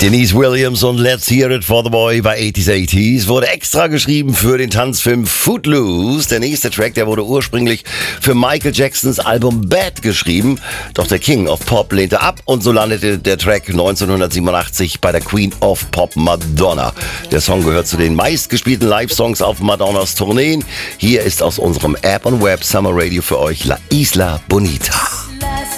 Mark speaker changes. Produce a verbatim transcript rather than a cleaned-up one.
Speaker 1: Denise Williams und Let's Hear It for the Boy bei achtziger achtziger wurde extra geschrieben für den Tanzfilm Footloose. Der nächste Track, der wurde ursprünglich für Michael Jacksons Album Bad geschrieben. Doch der King of Pop lehnte ab und so landete der Track neunzehnhundertsiebenundachtzig bei der Queen of Pop Madonna. Der Song gehört zu den meistgespielten Live-Songs auf Madonnas Tourneen. Hier ist aus unserem App und Web Summer Radio für euch La Isla Bonita.